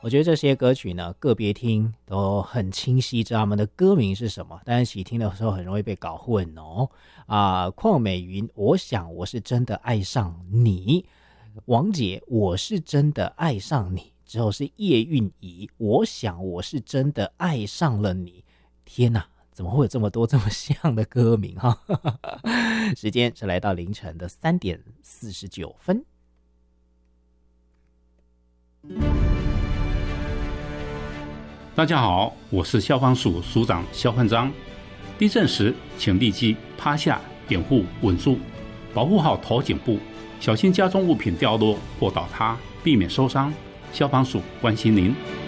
我觉得这些歌曲呢，个别听都很清晰，知道他们的歌名是什么，但是一起听的时候很容易被搞混哦。邝美云，我想我是真的爱上你。王姐，我是真的爱上你。之后是叶蕴仪，我想我是真的爱上了你。天哪，怎么会有这么多这么像的歌名哈？时间是来到凌晨的3点49分。 大家好，我是消防署署长肖焕章。地震时，请立即趴下，掩护稳住，保护好头颈部，小心家中物品掉落或倒塌，避免受伤。消防署关心您。